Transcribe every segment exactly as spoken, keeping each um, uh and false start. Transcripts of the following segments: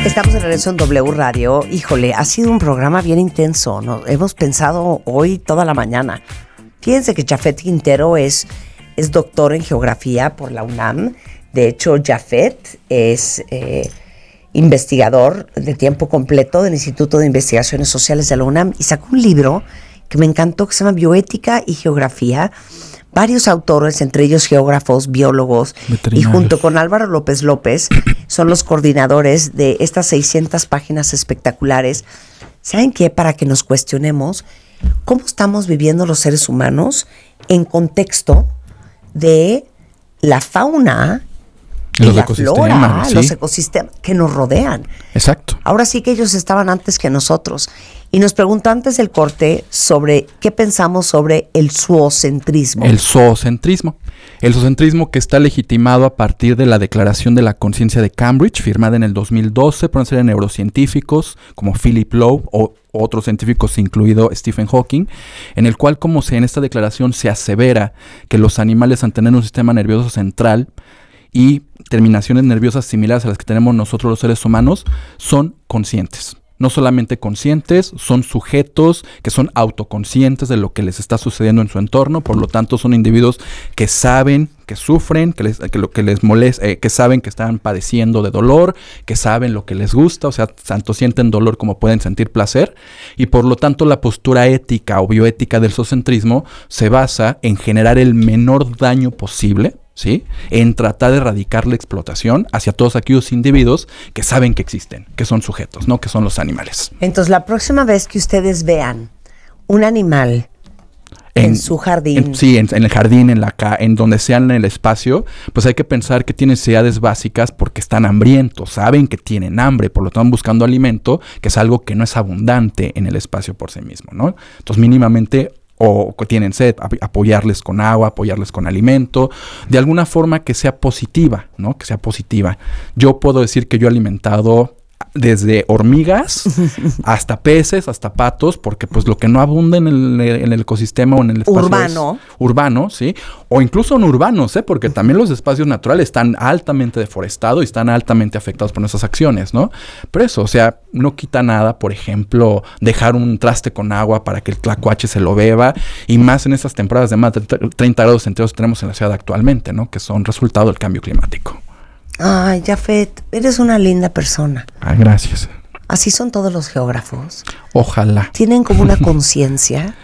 Estamos de regreso en W Radio. Híjole, ha sido un programa bien intenso, ¿no? Hemos pensado hoy toda la mañana. Fíjense que Jafet Quintero es, es doctor en geografía por la UNAM. De hecho, Jafet es eh, investigador de tiempo completo del Instituto de Investigaciones Sociales de la UNAM y sacó un libro que me encantó que se llama Bioética y Geografía. Varios autores, entre ellos geógrafos, biólogos, y junto con Álvaro López López, son los coordinadores de estas seiscientas páginas espectaculares. ¿Saben qué? Para que nos cuestionemos cómo estamos viviendo los seres humanos en contexto de la fauna y los la flora, ¿sí? Los ecosistemas que nos rodean. Exacto. Ahora sí que ellos estaban antes que nosotros. Y nos preguntó antes del corte sobre qué pensamos sobre el zoocentrismo. El zoocentrismo. El zoocentrismo que está legitimado a partir de la Declaración de la Conciencia de Cambridge, firmada en el dos mil doce por una serie de neurocientíficos como Philip Lowe o otros científicos, incluido Stephen Hawking, en el cual, como se en esta declaración se asevera que los animales, al tener un sistema nervioso central y terminaciones nerviosas similares a las que tenemos nosotros los seres humanos, son conscientes. No solamente conscientes, son sujetos que son autoconscientes de lo que les está sucediendo en su entorno, por lo tanto son individuos que saben que sufren, que, les, que lo que les molesta, eh, que saben que están padeciendo de dolor, que saben lo que les gusta, o sea, tanto sienten dolor como pueden sentir placer, y por lo tanto la postura ética o bioética del zoocentrismo se basa en generar el menor daño posible, ¿sí? En tratar de erradicar la explotación hacia todos aquellos individuos que saben que existen, que son sujetos, ¿no? Que son los animales. Entonces, la próxima vez que ustedes vean un animal en, en su jardín. En, sí, en, en el jardín, en la ca en donde sean en el espacio, pues hay que pensar que tienen necesidades básicas porque están hambrientos, saben que tienen hambre, por lo tanto están buscando alimento, que es algo que no es abundante en el espacio por sí mismo, ¿no? Entonces, mínimamente, o que tienen sed, apoyarles con agua, apoyarles con alimento, de alguna forma que sea positiva, ¿no? Que sea positiva. Yo puedo decir que yo he alimentado desde hormigas hasta peces, hasta patos, porque pues lo que no abunda en el, en el ecosistema o en el espacio urbano, es urbano, sí, o incluso no urbanos, ¿eh? Porque también los espacios naturales están altamente deforestados y están altamente afectados por nuestras acciones, ¿no? Pero eso, o sea, no quita nada, por ejemplo, dejar un traste con agua para que el tlacuache se lo beba, y más en estas temporadas de más de treinta grados centígrados que tenemos en la ciudad actualmente, ¿no? Que son resultado del cambio climático. Ay, Jafet, eres una linda persona. Ah, gracias. Así son todos los geógrafos. Ojalá. Tienen como una conciencia.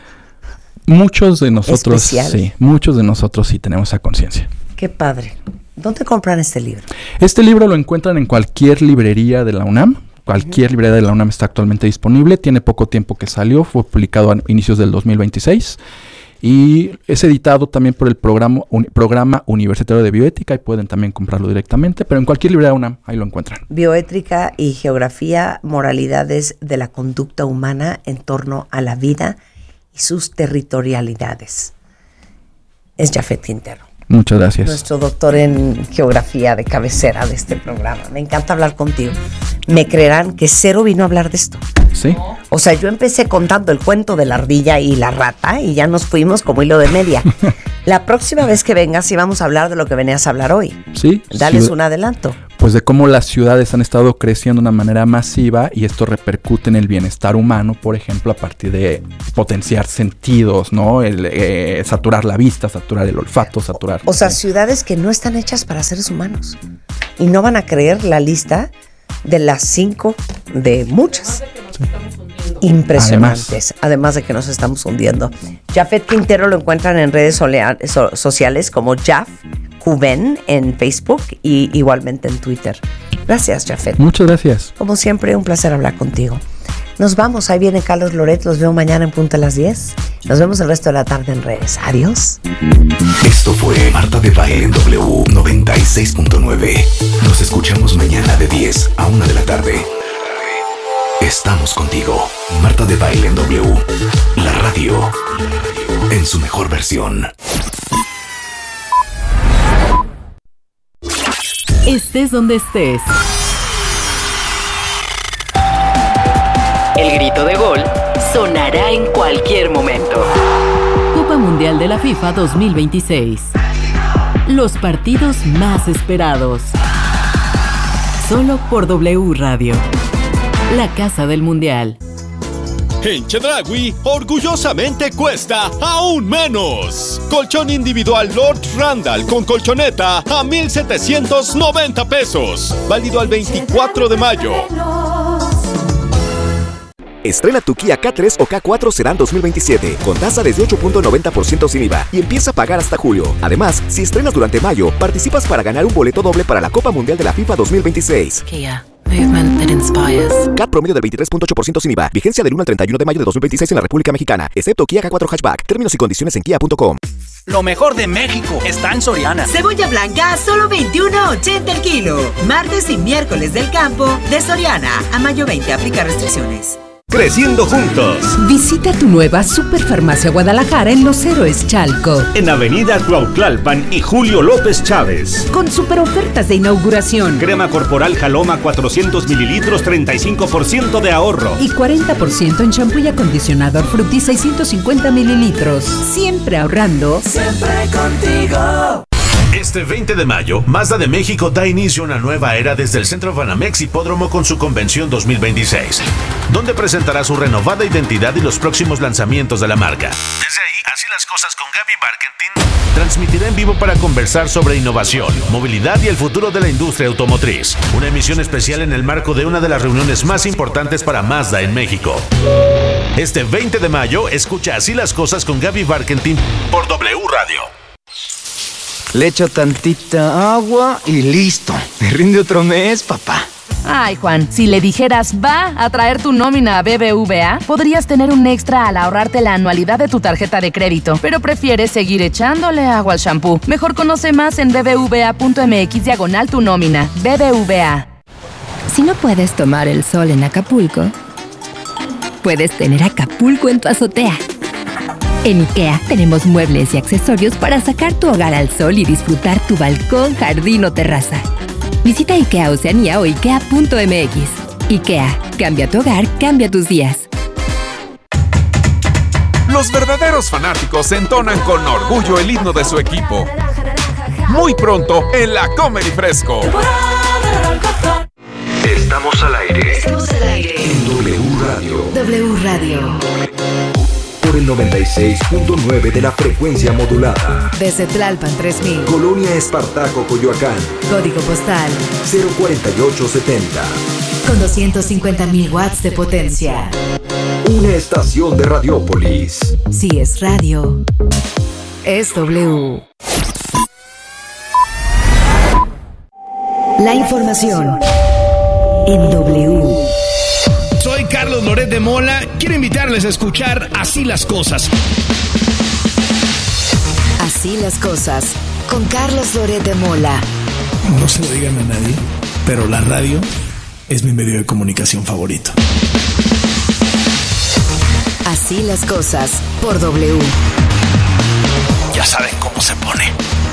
Muchos de nosotros, especial. sí, muchos de nosotros sí tenemos esa conciencia. Qué padre. ¿Dónde compran este libro? Este libro lo encuentran en cualquier librería de la UNAM. Cualquier uh-huh. librería de la UNAM está actualmente disponible. Tiene poco tiempo que salió. Fue publicado a inicios del dos mil veintiséis. Y es editado también por el programa, un, programa Universitario de Bioética y pueden también comprarlo directamente, pero en cualquier librería UNAM, ahí lo encuentran. Bioética y Geografía, moralidades de la conducta humana en torno a la vida y sus territorialidades. Es Jafet Quintero. Muchas gracias. Nuestro doctor en geografía de cabecera de este programa. Me encanta hablar contigo. Me creerán que cero vino a hablar de esto. Sí. O sea, yo empecé contando el cuento de la ardilla y la rata y ya nos fuimos como hilo de media. La próxima vez que vengas sí vamos a hablar de lo que venías a hablar hoy. Sí. Dales ciudad- un adelanto. Pues de cómo las ciudades han estado creciendo de una manera masiva y esto repercute en el bienestar humano, por ejemplo, a partir de potenciar sentidos, ¿no? El, eh, saturar la vista, saturar el olfato, saturar... O sea, ciudades que no están hechas para seres humanos. Y no van a creer la lista de las cinco de muchas. Sí. Impresionantes, además, además de que nos estamos hundiendo. Jafet Quintero lo encuentran en redes solea- so- sociales como Jaf Juven en Facebook y igualmente en Twitter. Gracias, Jafet. Muchas gracias. Como siempre, un placer hablar contigo. Nos vamos, ahí viene Carlos Loret, los veo mañana en punto a las diez. Nos vemos el resto de la tarde en redes. Adiós. Esto fue Marta de Baile en W noventa y seis punto nueve. Nos escuchamos mañana de diez a una de la tarde. Estamos contigo. Marta de Baile en W. La radio en su mejor versión. Estés donde estés. El grito de gol sonará en cualquier momento. Copa Mundial de la FIFA dos mil veintiséis. Los partidos más esperados. Solo por W Radio. La Casa del Mundial. En Chedraui, orgullosamente cuesta aún menos. Colchón individual Lord Randall con colchoneta a mil setecientos noventa pesos. Válido al veinticuatro de mayo. Estrena tu Kia K tres o K cuatro Sedan dos mil veintisiete con tasa desde ocho punto noventa por ciento sin I V A y empieza a pagar hasta julio. Además, si estrenas durante mayo, participas para ganar un boleto doble para la Copa Mundial de la FIFA dos mil veintiséis. Kia. Movement that inspires. C A T promedio del veintitrés punto ocho por ciento sin I V A. Vigencia del uno al treinta y uno de mayo de dos mil veintiséis en la República Mexicana, excepto Kia K cuatro Hatchback. Términos y condiciones en kia punto com. Lo mejor de México está en Soriana. Cebolla blanca a solo veintiuno ochenta el kilo. Martes y miércoles del campo de Soriana. A mayo veinte, aplica restricciones. Creciendo juntos. Visita tu nueva Superfarmacia Guadalajara en Los Héroes Chalco. En Avenida Cuautlalpan y Julio López Chávez. Con super ofertas de inauguración. Crema corporal Jaloma cuatrocientos mililitros, treinta y cinco por ciento de ahorro. Y cuarenta por ciento en champú y acondicionador Frutti seiscientos cincuenta mililitros. Siempre ahorrando. Siempre contigo. Este veinte de mayo, Mazda de México da inicio a una nueva era desde el Centro Banamex Hipódromo con su convención dos mil veintiséis, donde presentará su renovada identidad y los próximos lanzamientos de la marca. Desde ahí, Así las Cosas con Gaby Barkentin transmitirá en vivo para conversar sobre innovación, movilidad y el futuro de la industria automotriz. Una emisión especial en el marco de una de las reuniones más importantes para Mazda en México. Este veinte de mayo, escucha Así las Cosas con Gaby Barkentin por W Radio. Le echo tantita agua y listo. Me rinde otro mes, papá. Ay, Juan, si le dijeras va a traer tu nómina a B B V A, podrías tener un extra al ahorrarte la anualidad de tu tarjeta de crédito, pero prefieres seguir echándole agua al shampoo. Mejor conoce más en bbva.mx diagonal tu nómina. B B V A. Si no puedes tomar el sol en Acapulco, puedes tener Acapulco en tu azotea. En IKEA tenemos muebles y accesorios para sacar tu hogar al sol y disfrutar tu balcón, jardín o terraza. Visita IKEA Oceanía o ikea punto mx. IKEA, cambia tu hogar, cambia tus días. Los verdaderos fanáticos entonan con orgullo el himno de su equipo. Muy pronto en la Comedy Fresco. Estamos al aire. Estamos al aire. En W Radio. W Radio. Por el noventa y seis punto nueve de la frecuencia modulada. Desde Tlalpan tres mil. Colonia Espartaco, Coyoacán. Código postal cero cuarenta y ocho setenta. Con doscientos cincuenta mil watts de potencia. Una estación de Radiópolis. Si es radio, es W. La información en W. Soy Carlos Loret de Mola. Quiero invitarles a escuchar Así las Cosas. Así las Cosas, con Carlos Loret de Mola. No se lo digan a nadie, pero la radio es mi medio de comunicación favorito. Así las Cosas, por W. Ya saben cómo se pone.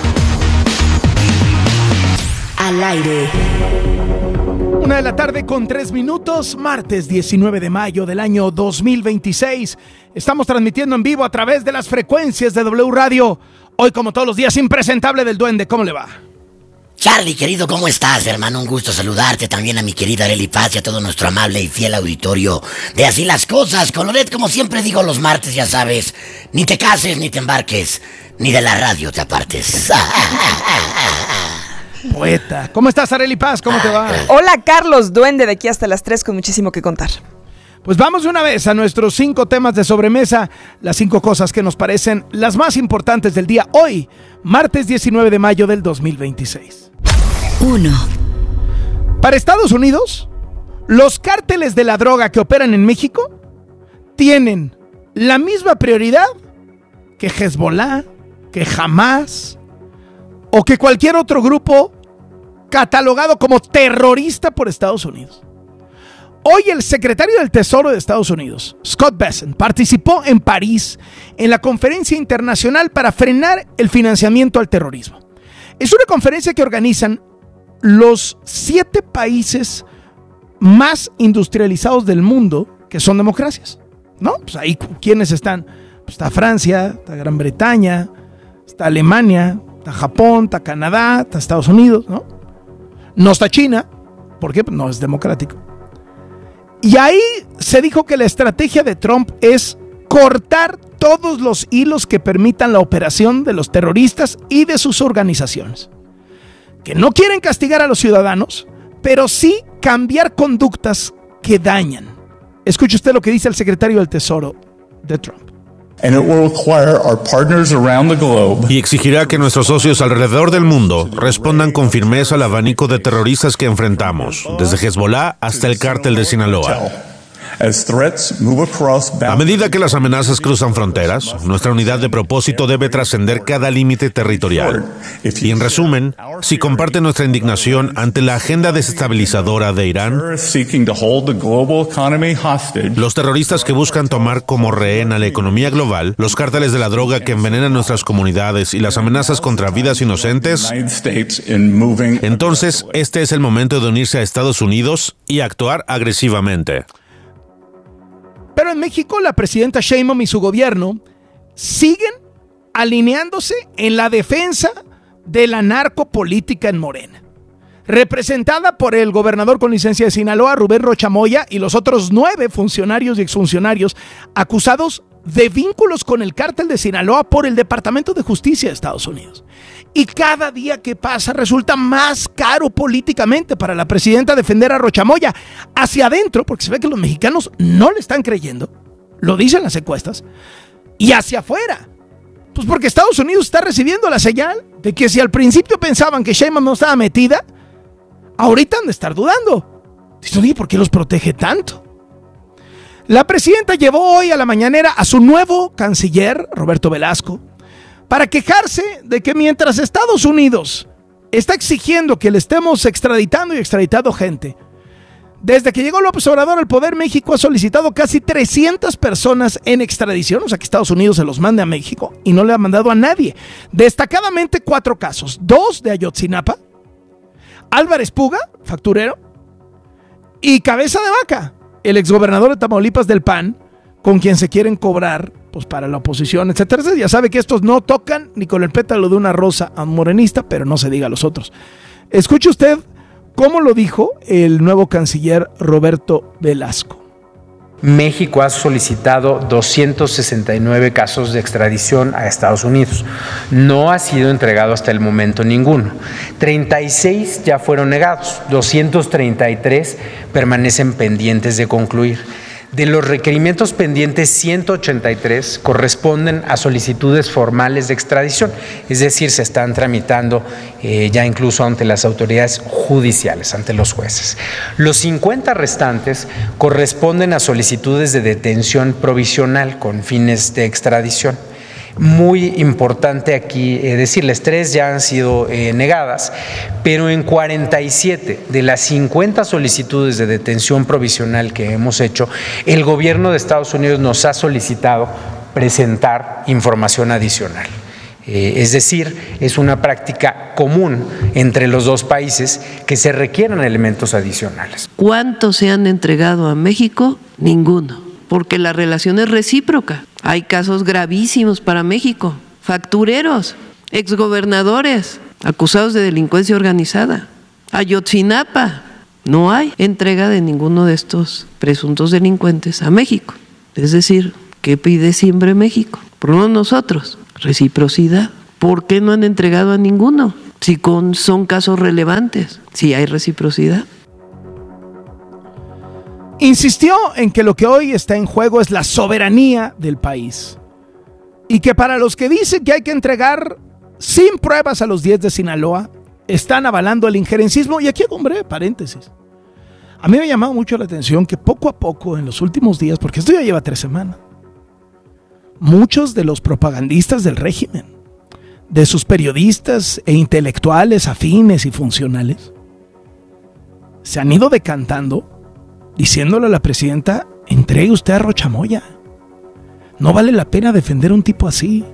Al aire. Una de la tarde con tres minutos, martes diecinueve de mayo del año dos mil veintiséis. Estamos transmitiendo en vivo a través de las frecuencias de W Radio. Hoy, como todos los días, impresentable del Duende. ¿Cómo le va? Charlie, querido, ¿cómo estás, hermano? Un gusto saludarte. También a mi querida Arely Paz y a todo nuestro amable y fiel auditorio de Así las Cosas. Con Loret, como siempre digo los martes, ya sabes, ni te cases, ni te embarques, ni de la radio te apartes. Poeta. ¿Cómo estás, Arely Paz? ¿Cómo te va? Hola, Carlos, Duende, de aquí hasta las tres con muchísimo que contar. Pues vamos de una vez a nuestros cinco temas de sobremesa, las cinco cosas que nos parecen las más importantes del día hoy, martes diecinueve de mayo del dos mil veintiséis. uno. Para Estados Unidos, los cárteles de la droga que operan en México tienen la misma prioridad que Hezbollah, que Hamas o que cualquier otro grupo catalogado como terrorista por Estados Unidos. Hoy el secretario del Tesoro de Estados Unidos, Scott Bessent, participó en París en la Conferencia Internacional para Frenar el Financiamiento al Terrorismo. Es una conferencia que organizan los siete países más industrializados del mundo que son democracias, ¿no? Pues ahí, ¿quiénes están? Pues está Francia, está Gran Bretaña, está Alemania, está Japón, está Canadá, está Estados Unidos, ¿no? No está China, ¿Por qué? No es democrático. Y ahí se dijo que la estrategia de Trump es cortar todos los hilos que permitan la operación de los terroristas y de sus organizaciones. Que no quieren castigar a los ciudadanos, pero sí cambiar conductas que dañan. Escuche usted lo que dice el secretario del Tesoro de Trump. Y exigirá que nuestros socios alrededor del mundo respondan con firmeza al abanico de terroristas que enfrentamos, desde Hezbollah hasta el cártel de Sinaloa. A medida que las amenazas cruzan fronteras, nuestra unidad de propósito debe trascender cada límite territorial. Y en resumen, si comparte nuestra indignación ante la agenda desestabilizadora de Irán, los terroristas que buscan tomar como rehén a la economía global, los cárteles de la droga que envenenan nuestras comunidades y las amenazas contra vidas inocentes, entonces este es el momento de unirse a Estados Unidos y actuar agresivamente. Pero en México, la presidenta Sheinbaum y su gobierno siguen alineándose en la defensa de la narcopolítica en Morena, representada por el gobernador con licencia de Sinaloa, Rubén Rocha Moya, y los otros nueve funcionarios y exfuncionarios acusados de vínculos con el cártel de Sinaloa por el Departamento de Justicia de Estados Unidos. Y cada día que pasa resulta más caro políticamente para la presidenta defender a Rocha Moya hacia adentro, porque se ve que los mexicanos no le están creyendo, lo dicen las encuestas, y hacia afuera. Pues porque Estados Unidos está recibiendo la señal de que si al principio pensaban que Sheinbaum no estaba metida, ahorita han de estar dudando. Dicen, oye, ¿por qué los protege tanto? La presidenta llevó hoy a la mañanera a su nuevo canciller, Roberto Velasco, para quejarse de que mientras Estados Unidos está exigiendo que le estemos extraditando y extraditando gente, desde que llegó López Obrador al poder, México ha solicitado casi trescientas personas en extradición, o sea que Estados Unidos se los mande a México y no le ha mandado a nadie. Destacadamente cuatro casos, dos de Ayotzinapa, Álvarez Puga, facturero, y Cabeza de Vaca, el exgobernador de Tamaulipas del P A N, con quien se quieren cobrar pues para la oposición, etcétera. Ya sabe que estos no tocan ni con el pétalo de una rosa a un morenista, pero no se diga a los otros. Escuche usted cómo lo dijo el nuevo canciller Roberto Velasco. México ha solicitado doscientos sesenta y nueve casos de extradición a Estados Unidos. No ha sido entregado hasta el momento ninguno. treinta y seis ya fueron negados, doscientos treinta y tres permanecen pendientes de concluir. De los requerimientos pendientes, ciento ochenta y tres corresponden a solicitudes formales de extradición, es decir, se están tramitando eh, ya incluso ante las autoridades judiciales, ante los jueces. Los cincuenta restantes corresponden a solicitudes de detención provisional con fines de extradición. Muy importante aquí eh, decirles, tres ya han sido eh, negadas, pero en cuarenta y siete de las cincuenta solicitudes de detención provisional que hemos hecho, el gobierno de Estados Unidos nos ha solicitado presentar información adicional. Eh, es decir, es una práctica común entre los dos países que se requieran elementos adicionales. ¿Cuántos se han entregado a México? Ninguno, porque la relación es recíproca. Hay casos gravísimos para México, factureros, exgobernadores, acusados de delincuencia organizada. Ayotzinapa, no hay entrega de ninguno de estos presuntos delincuentes a México. Es decir, ¿qué pide siempre México? Por no nosotros, reciprocidad. ¿Por qué no han entregado a ninguno? Si con, son casos relevantes, si hay reciprocidad. Insistió en que lo que hoy está en juego es la soberanía del país y que para los que dicen que hay que entregar sin pruebas a los diez de Sinaloa, están avalando el injerencismo. Y aquí hago un breve paréntesis. A mí me ha llamado mucho la atención que poco a poco en los últimos días, porque esto ya lleva tres semanas, muchos de los propagandistas del régimen, de sus periodistas e intelectuales afines y funcionales, se han ido decantando diciéndole a la presidenta, entregue usted a Rocha Moya. No vale la pena defender a un tipo así.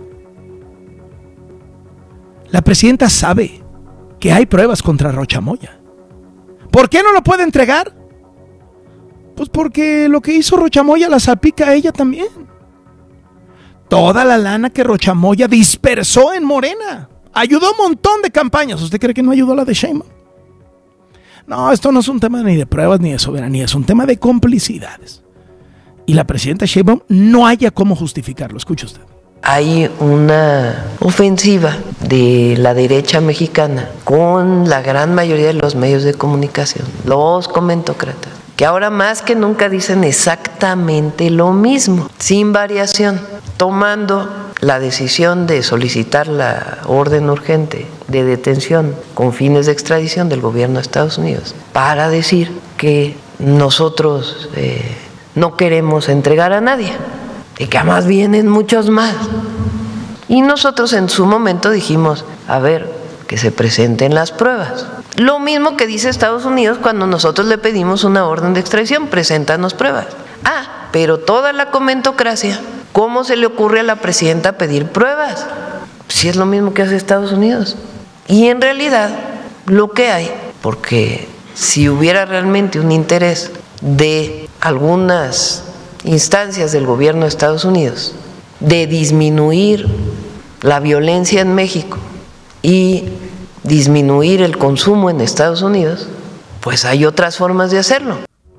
La presidenta sabe que hay pruebas contra Rocha Moya. ¿Por qué no lo puede entregar? Pues porque lo que hizo Rocha Moya la salpica a ella también. Toda la lana que Rocha Moya dispersó en Morena. Ayudó un montón de campañas. ¿Usted cree que no ayudó a la de Sheinbaum? No, esto no es un tema ni de pruebas ni de soberanía, es un tema de complicidades. Y la presidenta Sheinbaum no haya cómo justificarlo. Escuche usted. Hay una ofensiva de la derecha mexicana con la gran mayoría de los medios de comunicación, los comentócratas, que ahora más que nunca dicen exactamente lo mismo, sin variación, tomando la decisión de solicitar la orden urgente de detención con fines de extradición del gobierno de Estados Unidos para decir que nosotros eh, no queremos entregar a nadie y que además vienen muchos más. Y nosotros en su momento dijimos, a ver, que se presenten las pruebas. Lo mismo que dice Estados Unidos cuando nosotros le pedimos una orden de extradición, preséntanos pruebas. Ah, pero toda la comentocracia, ¿cómo se le ocurre a la presidenta pedir pruebas? Si es lo mismo que hace Estados Unidos. Y en realidad, lo que hay, porque si hubiera realmente un interés de algunas instancias del gobierno de Estados Unidos de disminuir la violencia en México y disminuir el consumo en Estados Unidos, pues hay otras formas de hacerlo.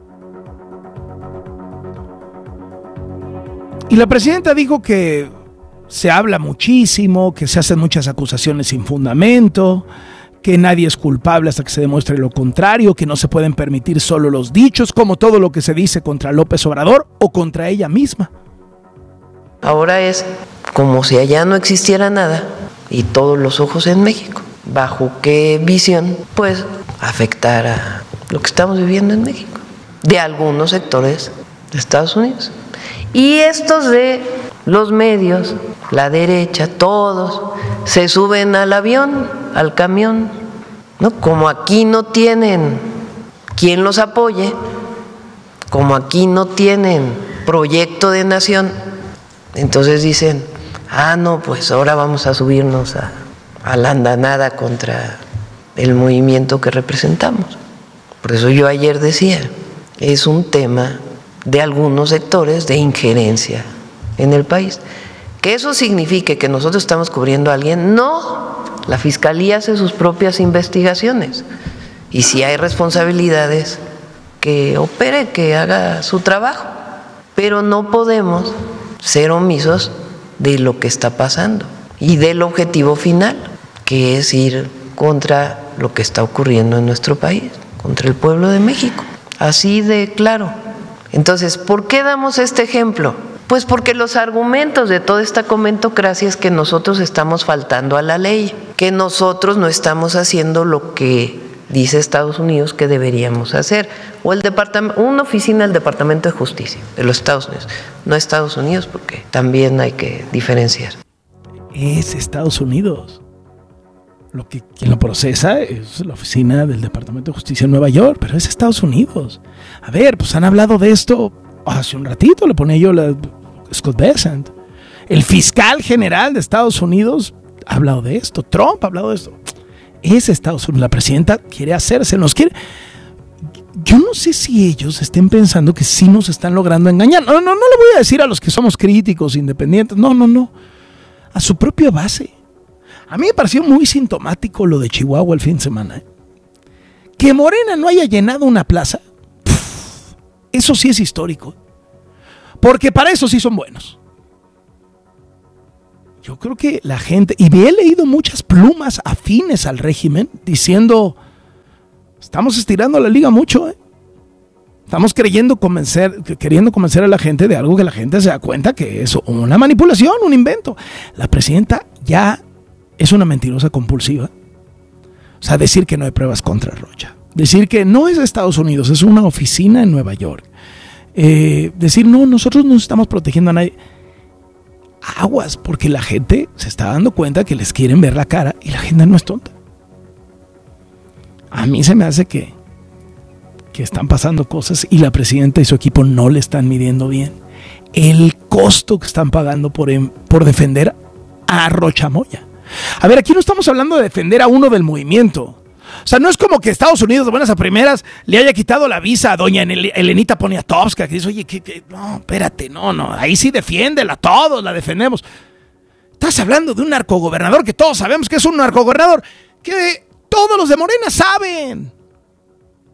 Y la presidenta dijo que se habla muchísimo, que se hacen muchas acusaciones sin fundamento, que nadie es culpable hasta que se demuestre lo contrario, que no se pueden permitir solo los dichos, como todo lo que se dice contra López Obrador o contra ella misma. Ahora es como si allá no existiera nada y todos los ojos en México. ¿Bajo qué visión? Pues afectar a lo que estamos viviendo en México, de algunos sectores de Estados Unidos. Y estos de los medios, la derecha, todos, se suben al avión, al camión, ¿no? Como aquí no tienen quien los apoye, como aquí no tienen proyecto de nación, entonces dicen, ah, no, pues ahora vamos a subirnos a, a la andanada contra el movimiento que representamos. Por eso yo ayer decía, es un tema de algunos sectores de injerencia en el país. Que eso signifique que nosotros estamos cubriendo a alguien, no. La Fiscalía hace sus propias investigaciones y si hay responsabilidades, que opere, que haga su trabajo, pero no podemos ser omisos de lo que está pasando y del objetivo final, que es ir contra lo que está ocurriendo en nuestro país, contra el pueblo de México, así de claro. Entonces, ¿por qué damos este ejemplo? Pues porque los argumentos de toda esta comentocracia es que nosotros estamos faltando a la ley, que nosotros no estamos haciendo lo que dice Estados Unidos que deberíamos hacer, o el departamento, una oficina del Departamento de Justicia de los Estados Unidos, no Estados Unidos, porque también hay que diferenciar. Es Estados Unidos. Lo que quien lo procesa es la oficina del Departamento de Justicia en Nueva York, pero es Estados Unidos. A ver, pues han hablado de esto hace un ratito, le ponía yo la Scott Bessent. El fiscal general de Estados Unidos ha hablado de esto, Trump ha hablado de esto. Es Estados Unidos, la presidenta quiere hacerse, nos quiere. Yo no sé si ellos estén pensando que sí nos están logrando engañar. No, no, no le voy a decir a los que somos críticos, independientes, no, no, no. A su propia base. A mí me pareció muy sintomático lo de Chihuahua el fin de semana. ¿eh? Que Morena no haya llenado una plaza, pff, eso sí es histórico. Porque para eso sí son buenos. Yo creo que la gente, y he leído muchas plumas afines al régimen diciendo, estamos estirando la liga mucho, ¿eh? Estamos creyendo convencer, queriendo convencer a la gente de algo que la gente se da cuenta que es una manipulación, un invento. La presidenta ya es una mentirosa compulsiva. O sea, decir que no hay pruebas contra Rocha. Decir que no es de Estados Unidos, es una oficina en Nueva York. Eh, decir, no, nosotros no estamos protegiendo a nadie. Aguas, porque la gente se está dando cuenta que les quieren ver la cara y la gente no es tonta. A mí se me hace que, que están pasando cosas y la presidenta y su equipo no le están midiendo bien el costo que están pagando por, por defender a Rocha Moya. A ver, aquí no estamos hablando de defender a uno del movimiento. O sea, no es como que Estados Unidos de buenas a primeras le haya quitado la visa a doña Elenita Poniatowska, que dice, oye, ¿qué, qué? no, espérate, no, no, ahí sí defiéndela, todos la defendemos. Estás hablando de un narcogobernador que todos sabemos que es un narcogobernador, que todos los de Morena saben.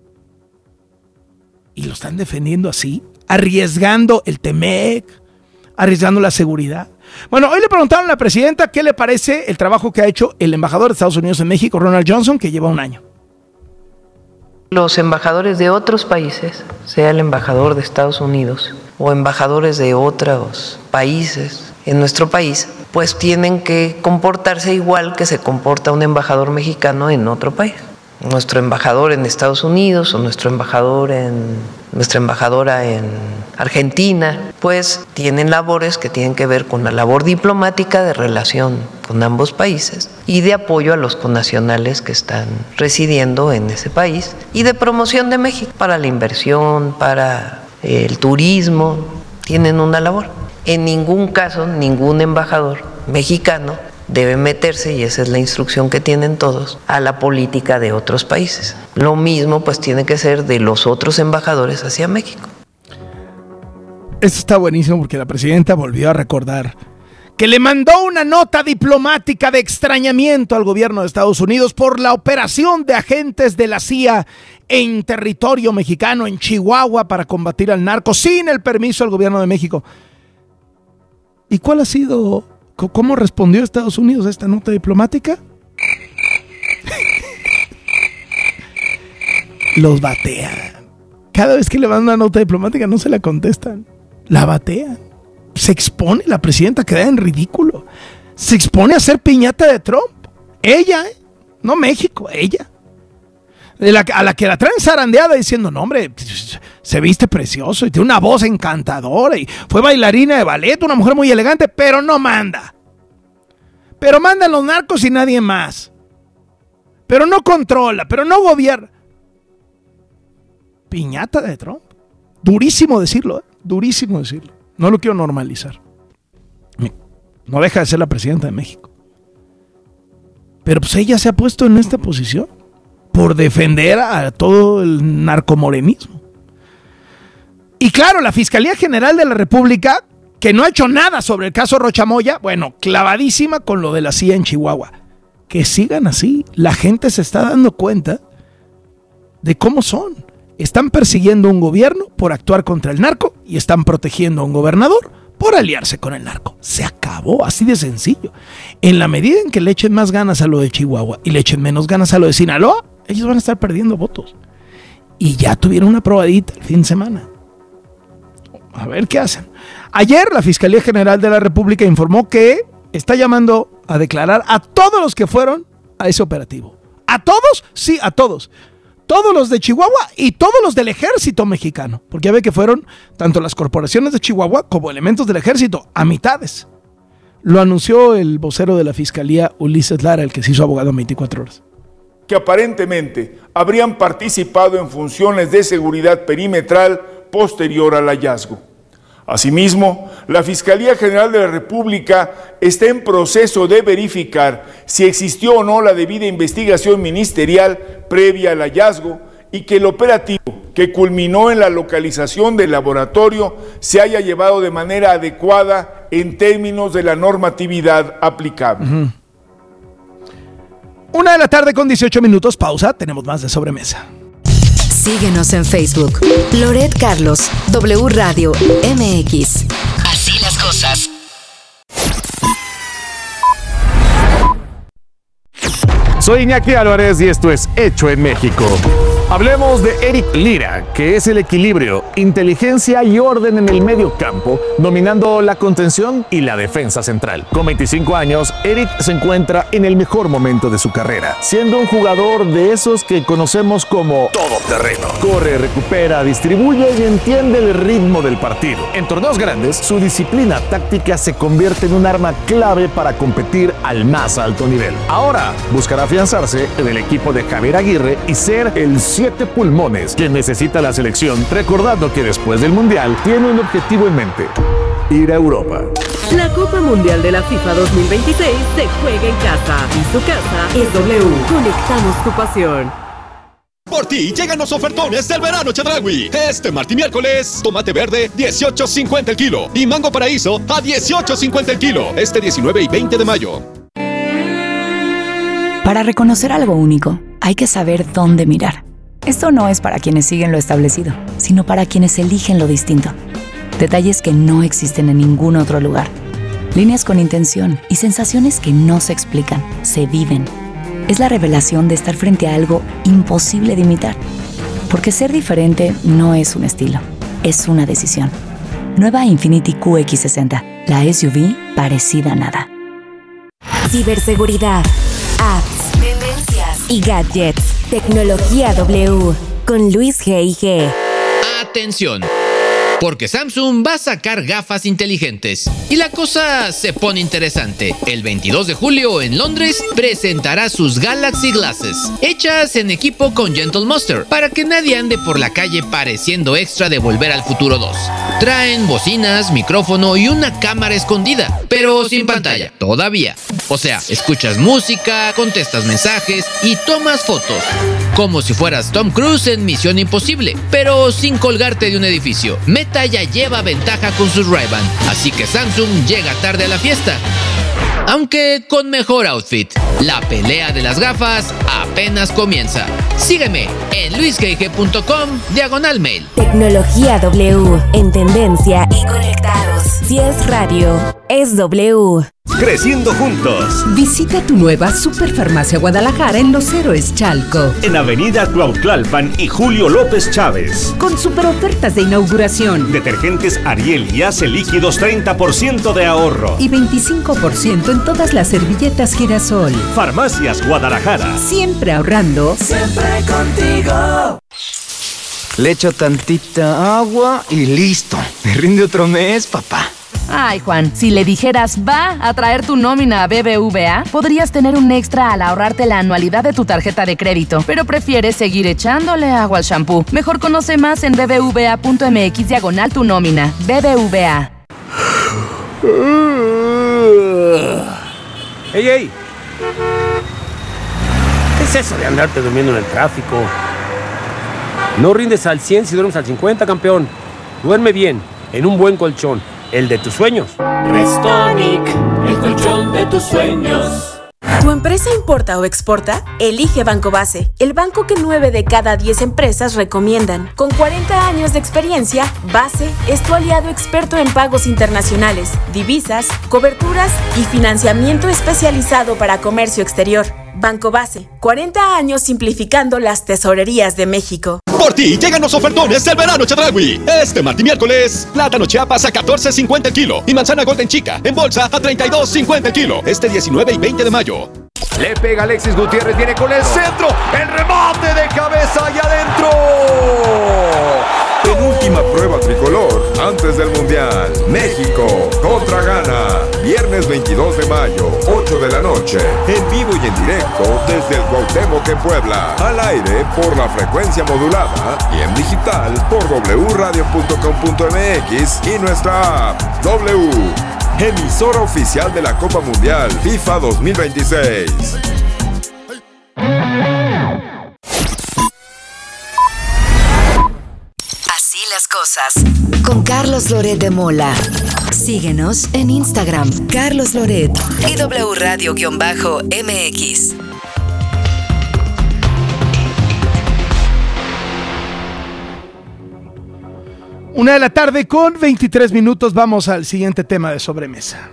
y lo están defendiendo así, arriesgando el Temec, arriesgando la seguridad. Bueno, hoy le preguntaron a la presidenta qué le parece el trabajo que ha hecho el embajador de Estados Unidos en México, Ronald Johnson, que lleva un año. Los embajadores de otros países, sea el embajador de Estados Unidos o embajadores de otros países en nuestro país, pues tienen que comportarse igual que se comporta un embajador mexicano en otro país. Nuestro embajador en Estados Unidos o nuestro embajador en nuestra embajadora en Argentina, pues tienen labores que tienen que ver con la labor diplomática de relación con ambos países y de apoyo a los connacionales que están residiendo en ese país y de promoción de México para la inversión, para el turismo, tienen una labor. En ningún caso, ningún embajador mexicano debe meterse, y esa es la instrucción que tienen todos, a la política de otros países. Lo mismo pues tiene que ser de los otros embajadores hacia México. Esto está buenísimo porque la presidenta volvió a recordar que le mandó una nota diplomática de extrañamiento al gobierno de Estados Unidos por la operación de agentes de la C I A en territorio mexicano, en Chihuahua, para combatir al narco sin el permiso del gobierno de México. ¿Y cuál ha sido, cómo respondió Estados Unidos a esta nota diplomática? Los batean. Cada vez que le mandan una nota diplomática no se la contestan. La batean. Se expone, la presidenta queda en ridículo. Se expone a ser piñata de Trump. Ella, ¿eh? No México, ella. De la, a la que la traen zarandeada diciendo, no hombre, se viste precioso y tiene una voz encantadora y fue bailarina de ballet, una mujer muy elegante, pero no manda. Pero mandan los narcos y nadie más. Pero no controla, pero no gobierna. Piñata de Trump. Durísimo decirlo, ¿eh? Durísimo decirlo. No lo quiero normalizar. No deja de ser la presidenta de México. Pero pues ella se ha puesto en esta posición por defender a todo el narcomorenismo. Y claro, la Fiscalía General de la República, que no ha hecho nada sobre el caso Rocha Moya, bueno, clavadísima con lo de la C I A en Chihuahua. Que sigan así. La gente se está dando cuenta de cómo son. Están persiguiendo a un gobierno por actuar contra el narco y están protegiendo a un gobernador por aliarse con el narco. Se acabó, así de sencillo. En la medida en que le echen más ganas a lo de Chihuahua y le echen menos ganas a lo de Sinaloa, ellos van a estar perdiendo votos. Y ya tuvieron una probadita el fin de semana. A ver qué hacen. Ayer la Fiscalía General de la República informó que está llamando a declarar a todos los que fueron a ese operativo. ¿A todos? Sí, a todos. Todos los de Chihuahua y todos los del ejército mexicano. Porque ya ve que fueron tanto las corporaciones de Chihuahua como elementos del ejército, a mitades. Lo anunció el vocero de la Fiscalía, Ulises Lara, el que se hizo abogado en veinticuatro horas. Que aparentemente habrían participado en funciones de seguridad perimetral posterior al hallazgo. Asimismo, la Fiscalía General de la República está en proceso de verificar si existió o no la debida investigación ministerial previa al hallazgo y que el operativo que culminó en la localización del laboratorio se haya llevado de manera adecuada en términos de la normatividad aplicable. Uh-huh. Una de la tarde con dieciocho minutos, pausa, tenemos más de sobremesa. Síguenos en Facebook. Loret Carlos, W Radio M X. Así las cosas. Soy Iñaki Álvarez y esto es Hecho en México. Hablemos de Eric Lira, que es el equilibrio, inteligencia y orden en el medio campo, dominando la contención y la defensa central. Con veinticinco años, Eric se encuentra en el mejor momento de su carrera, siendo un jugador de esos que conocemos como todoterreno. Corre, recupera, distribuye y entiende el ritmo del partido. En torneos grandes, su disciplina táctica se convierte en un arma clave para competir al más alto nivel. Ahora buscará afianzarse en el equipo de Javier Aguirre y ser el siete pulmones que necesita la selección, recordando que después del Mundial tiene un objetivo en mente: ir a Europa. La Copa Mundial de la FIFA dos mil veintiséis se juega en casa y su casa es W. Conectamos tu pasión. Por ti llegan los ofertones del verano Chedraui. Este martes y miércoles, tomate verde dieciocho cincuenta el kilo y mango paraíso a dieciocho cincuenta el kilo. Este diecinueve y veinte de mayo. Para reconocer algo único, hay que saber dónde mirar. Esto no es para quienes siguen lo establecido, sino para quienes eligen lo distinto. Detalles que no existen en ningún otro lugar. Líneas con intención y sensaciones que no se explican, se viven. Es la revelación de estar frente a algo imposible de imitar. Porque ser diferente no es un estilo, es una decisión. Nueva Infiniti Q X sesenta, la S U V parecida a nada. Ciberseguridad, apps, tendencias y gadgets. Tecnología W con Luis G I G. Atención, porque Samsung va a sacar gafas inteligentes. Y la cosa se pone interesante. El veintidós de julio en Londres presentará sus Galaxy Glasses, hechas en equipo con Gentle Monster, para que nadie ande por la calle pareciendo extra de Volver al Futuro dos. Traen bocinas, micrófono y una cámara escondida, pero sin pantalla, todavía. O sea, escuchas música, contestas mensajes y tomas fotos. Como si fueras Tom Cruise en Misión Imposible, pero sin colgarte de un edificio. Meta ya lleva ventaja con sus Ray-Ban, así que Samsung llega tarde a la fiesta. Aunque con mejor outfit. La pelea de las gafas apenas comienza. Sígueme en luisgg.com diagonal mail. Tecnología W, en tendencia y conectados. Si es radio, es W. Creciendo juntos. Visita tu nueva Superfarmacia Guadalajara en Los Héroes Chalco. En Avenida Cuautlalpan y Julio López Chávez. Con super ofertas de inauguración. Detergentes Ariel y Ace líquidos treinta por ciento de ahorro. Y veinticinco por ciento en todas las servilletas Girasol. Farmacias Guadalajara. Siempre ahorrando. Siempre contigo. Le echo tantita agua y listo. Me rinde otro mes, papá. Ay, Juan, si le dijeras va a traer tu nómina a B B V A, podrías tener un extra al ahorrarte la anualidad de tu tarjeta de crédito, pero prefieres seguir echándole agua al shampoo. Mejor conoce más en bbva.mx diagonal tu nómina. B B V A. ¡Ey, ey! ¿Qué es eso de andarte durmiendo en el tráfico? No rindes al cien si duermes al cincuenta, campeón. Duerme bien, en un buen colchón. El de tus sueños. Restonic, el colchón de tus sueños. ¿Tu empresa importa o exporta? Elige Banco Base, el banco que nueve de cada diez empresas recomiendan. Con cuarenta años de experiencia, Base es tu aliado experto en pagos internacionales, divisas, coberturas y financiamiento especializado para comercio exterior. Banco Base, cuarenta años simplificando las tesorerías de México. Por ti, llegan los ofertones del verano Chedraui. Este martes y miércoles, plátano Chiapas a catorce cincuenta el kilo y manzana Golden Chica en bolsa a treinta y dos cincuenta el kilo. Este diecinueve y veinte de mayo. Le pega Alexis Gutiérrez, viene con el centro, el remate de cabeza y adentro. Penúltima prueba tricolor antes del Mundial. México contra Ghana. Viernes veintidós de mayo, ocho de la noche. En vivo y en directo desde el Cuauhtémoc en Puebla. Al aire por la frecuencia modulada y en digital por doble radio punto com punto m x y nuestra app W. Emisora oficial de la Copa Mundial FIFA dos mil veintiséis. Así las cosas. Con Carlos Loret de Mola. Síguenos en Instagram, Carlos Loret y W Radio-M X. Una de la tarde con veintitrés minutos. Vamos al siguiente tema de sobremesa.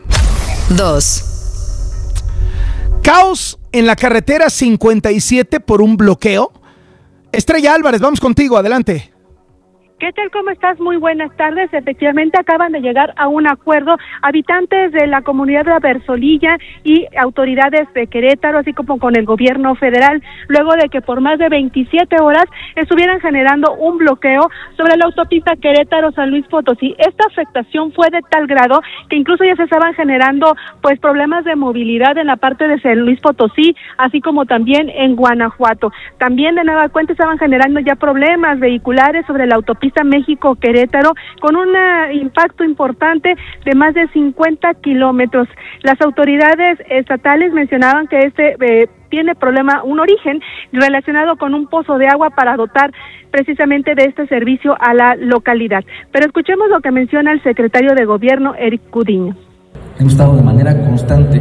dos. Caos en la carretera cincuenta y siete por un bloqueo. Estrella Álvarez, vamos contigo, adelante. ¿Qué tal? ¿Cómo estás? Muy buenas tardes. Efectivamente, acaban de llegar a un acuerdo habitantes de la comunidad de la Bersolilla y autoridades de Querétaro, así como con el gobierno federal, luego de que por más de veintisiete horas estuvieran generando un bloqueo sobre la autopista Querétaro-San Luis Potosí. Esta afectación fue de tal grado que incluso ya se estaban generando pues problemas de movilidad en la parte de San Luis Potosí, así como también en Guanajuato. También de nueva cuenta estaban generando ya problemas vehiculares sobre la autopista México-Querétaro, con un impacto importante de más de cincuenta kilómetros. Las autoridades estatales mencionaban que este eh, tiene problema, un origen relacionado con un pozo de agua para dotar precisamente de este servicio a la localidad. Pero escuchemos lo que menciona el secretario de Gobierno, Eric Cudiño. Hemos estado de manera constante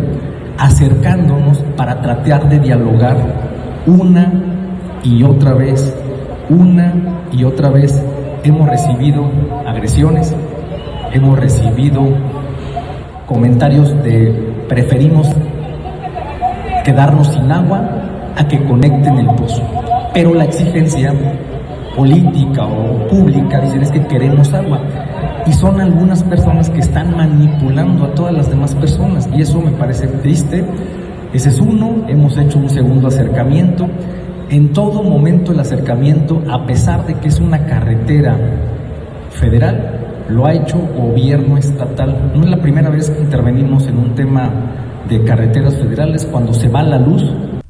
acercándonos para tratar de dialogar una y otra vez Una y otra vez hemos recibido agresiones, hemos recibido comentarios de preferimos quedarnos sin agua a que conecten el pozo. Pero la exigencia política o pública dicen es que queremos agua. Y son algunas personas que están manipulando a todas las demás personas. Y eso me parece triste. Ese es uno. Hemos hecho un segundo acercamiento. En todo momento el acercamiento, a pesar de que es una carretera federal, lo ha hecho gobierno estatal. No es la primera vez que intervenimos en un tema de carreteras federales cuando se va la luz.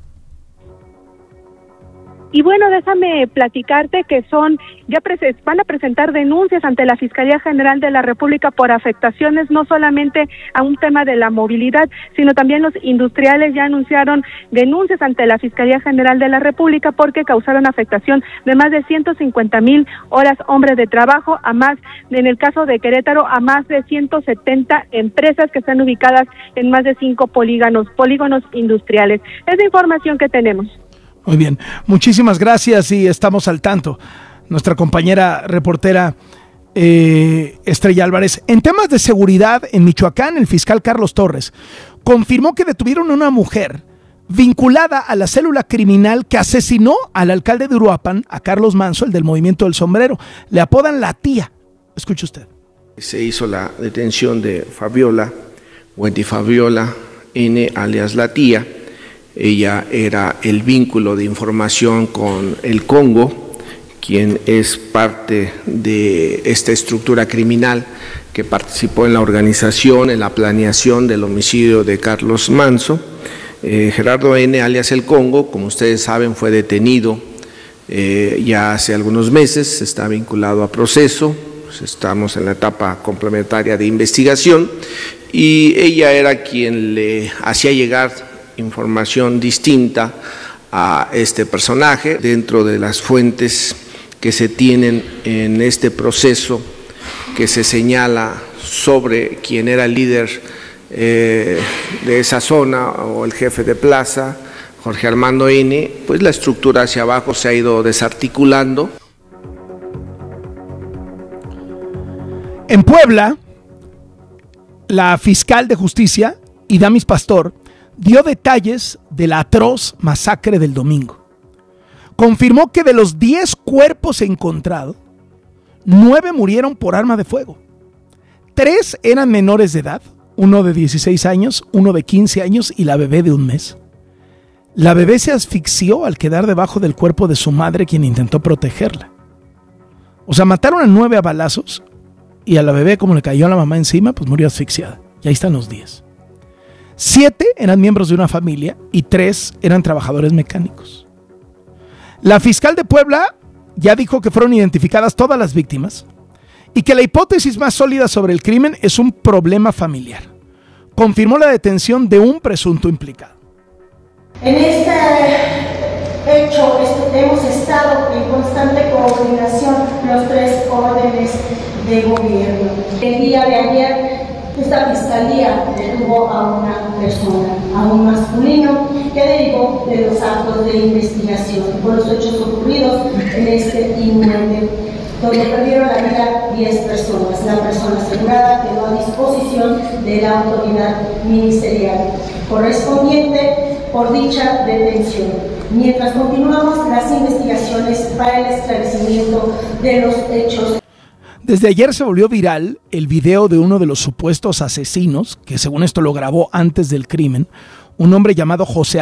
Y bueno, déjame platicarte que son ya prese- van a presentar denuncias ante la Fiscalía General de la República por afectaciones no solamente a un tema de la movilidad, sino también los industriales ya anunciaron denuncias ante la Fiscalía General de la República porque causaron afectación de más de ciento cincuenta mil horas hombre de trabajo, a más, en el caso de Querétaro, a más de ciento setenta empresas que están ubicadas en más de cinco polígonos, polígonos industriales. Es la información que tenemos. Muy bien, muchísimas gracias y estamos al tanto. Nuestra compañera reportera eh, Estrella Álvarez. En temas de seguridad en Michoacán, el fiscal Carlos Torres confirmó que detuvieron a una mujer vinculada a la célula criminal que asesinó al alcalde de Uruapan, a Carlos Manso, el del Movimiento del Sombrero. Le apodan la tía. Escuche usted. Se hizo la detención de Fabiola, Wendy Fabiola N, alias la tía. Ella era el vínculo de información con el Congo, quien es parte de esta estructura criminal que participó en la organización, en la planeación del homicidio de Carlos Manso. Eh, Gerardo N, alias el Congo, como ustedes saben, fue detenido eh, ya hace algunos meses, está vinculado a proceso, pues estamos en la etapa complementaria de investigación y ella era quien le hacía llegar información distinta a este personaje dentro de las fuentes que se tienen en este proceso que se señala sobre quién era el líder eh, de esa zona o el jefe de plaza, Jorge Armando N, pues la estructura hacia abajo se ha ido desarticulando. En Puebla, la fiscal de justicia, Idamis Pastor, dio detalles de la atroz masacre del domingo. Confirmó que de los diez cuerpos encontrados, nueve murieron por arma de fuego. Tres eran menores de edad, uno de dieciséis años, uno de quince años y la bebé de un mes. La bebé se asfixió al quedar debajo del cuerpo de su madre, quien intentó protegerla. O sea, mataron a nueve a balazos y a la bebé, como le cayó a la mamá encima, pues murió asfixiada. Y ahí están los diez. Siete eran miembros de una familia y tres eran trabajadores mecánicos. La fiscal de Puebla ya dijo que fueron identificadas todas las víctimas y que la hipótesis más sólida sobre el crimen es un problema familiar. Confirmó la detención de un presunto implicado. En este hecho hemos estado en constante coordinación los tres órdenes de gobierno. El día de ayer esta fiscalía detuvo a una persona, a un masculino, que derivó de los actos de investigación por los hechos ocurridos en este inmueble, donde perdieron la vida diez personas. La persona asegurada quedó a disposición de la autoridad ministerial correspondiente por dicha detención, mientras continuamos las investigaciones para el esclarecimiento de los hechos. Desde ayer se volvió viral el video de uno de los supuestos asesinos, que según esto lo grabó antes del crimen, un hombre llamado José